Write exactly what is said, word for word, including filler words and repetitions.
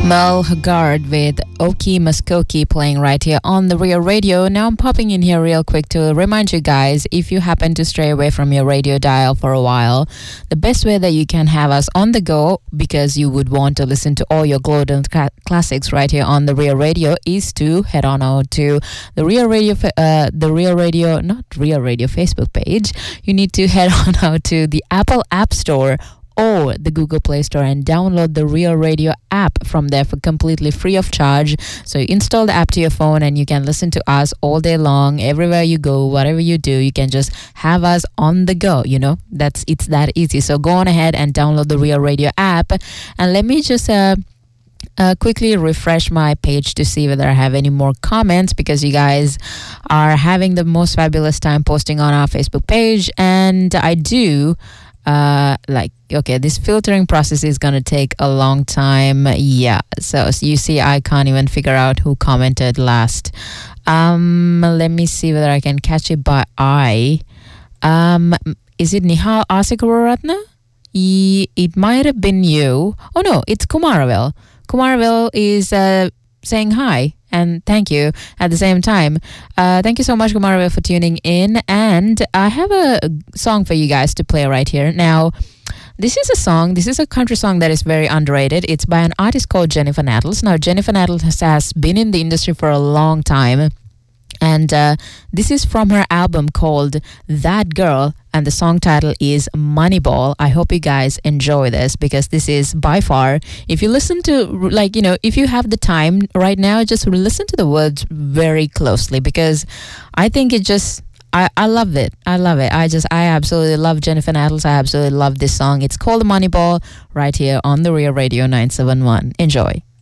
Mel Haggard with Okie Muskokie playing right here on the Real Radio. Now I'm popping in here real quick to remind you guys, if you happen to stray away from your radio dial for a while, the best way that you can have us on the go, because you would want to listen to all your golden cl- classics right here on the Real Radio, is to head on out to the Real Radio, uh, the Real Radio, not Real Radio Facebook page. You need to head on out to the Apple App Store or the Google Play Store and download the Real Radio app from there for completely free of charge. So you install the app to your phone and you can listen to us all day long, everywhere you go, whatever you do. You can just have us on the go, you know. That's it's that easy. So go on ahead and download the Real Radio app. And let me just uh Uh, quickly refresh my page to see whether I have any more comments, because you guys are having the most fabulous time posting on our Facebook page, and I do uh, like, okay, this filtering process is going to take a long time. Yeah, so, so you see I can't even figure out who commented last. Um, let me see whether I can catch it by eye. Um, is it Nihal Asikawaratna? It might have been you. Oh no, it's Kumaravel. Kumaravel is uh, saying hi and thank you at the same time. Uh, thank you so much, Kumaravel, for tuning in. And I have a song for you guys to play right here. Now, this is a song, this is a country song that is very underrated. It's by an artist called Jennifer Nattles. Now, Jennifer Nattles has, has been in the industry for a long time. And uh, this is from her album called That Girl, and the song title is Moneyball. I hope you guys enjoy this, because this is by far, if you listen to, like, you know, if you have the time right now, just listen to the words very closely, because I think it just, I, I love it. I love it. I just, I absolutely love Jennifer Nattles. I absolutely love this song. It's called Moneyball right here on the Real Radio nine seven one. Enjoy.